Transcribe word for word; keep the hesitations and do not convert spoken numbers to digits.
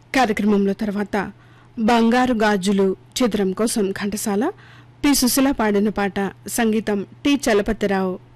కార్యక్రమంలో తర్వాత బంగారు గాజులు చిత్రం కోసం ఘంటసాల పి సుశీల పాడిన పాట, సంగీతం టి చలపతిరావు.